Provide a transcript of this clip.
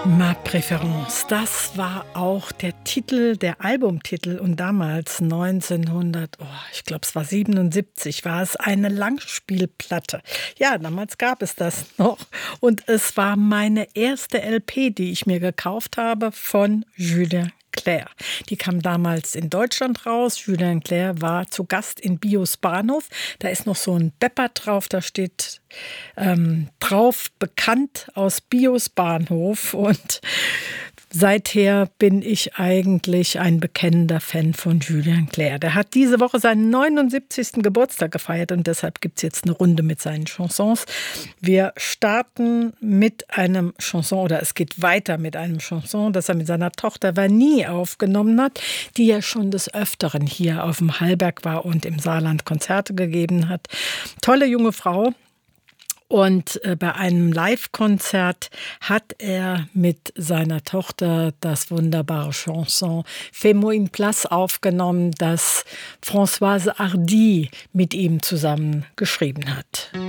Ma Préférence, das war auch der Titel, der Albumtitel und damals 1900, ich glaube es war 77, war es eine Langspielplatte. Ja, damals gab es das noch und es war meine erste LP, die ich mir gekauft habe von Julien Clerc. Die kam damals in Deutschland raus. Julien Clerc war zu Gast in Bios Bahnhof. Da ist noch so ein Bepper drauf, da steht drauf, bekannt aus Bios Bahnhof. Und seither bin ich eigentlich ein bekennender Fan von Julien Clerc. Der hat diese Woche seinen 79. Geburtstag gefeiert und deshalb gibt es jetzt eine Runde mit seinen Chansons. Wir starten mit einem Chanson, oder es geht weiter mit einem Chanson, das er mit seiner Tochter Vanille aufgenommen hat, die ja schon des Öfteren hier auf dem Hallberg war und im Saarland Konzerte gegeben hat. Tolle junge Frau. Und bei einem Live-Konzert hat er mit seiner Tochter das wunderbare Chanson Fais-moi une place aufgenommen, das Françoise Hardy mit ihm zusammen geschrieben hat.